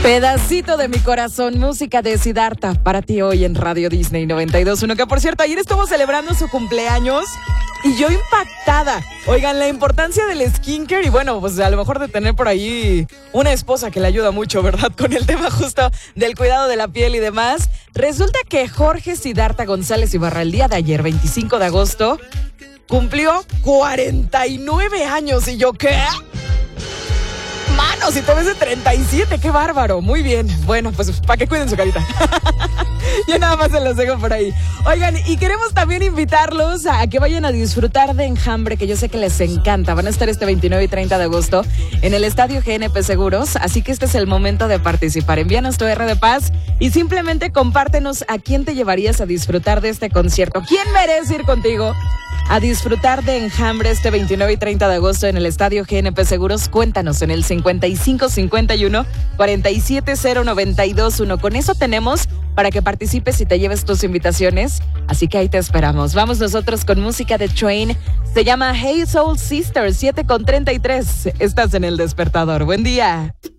Pedacito de mi corazón, música de Siddhartha para ti hoy en Radio Disney 92.1, que por cierto, ayer estuvo celebrando su cumpleaños y yo impactada. Oigan, la importancia del skincare y bueno, pues a lo mejor de tener por ahí una esposa que le ayuda mucho, ¿verdad? Con el tema justo del cuidado de la piel y demás. Resulta que Jorge Siddhartha González Ibarra el día de ayer, 25 de agosto, cumplió 49 años y yo, ¿qué? Mano, si te ves de 37, qué bárbaro. Muy bien. Bueno, pues para que cuiden su carita. Yo nada más se los dejo por ahí. Oigan, y queremos también invitarlos a que vayan a disfrutar de Enjambre, que yo sé que les encanta. Van a estar este 29 y 30 de agosto en el Estadio GNP Seguros, así que este es el momento de participar. Envíanos tu R de paz y simplemente compártenos a quién te llevarías a disfrutar de este concierto. ¿Quién merece ir contigo a disfrutar de Enjambre este 29 y 30 de agosto en el Estadio GNP Seguros? Cuéntanos en el 5551-470-921. Con eso tenemos para que participes y te lleves tus invitaciones. Así que ahí te esperamos. Vamos nosotros con música de Train. Se llama Hey Soul Sister, 7:33. Estás en El Despertador. Buen día.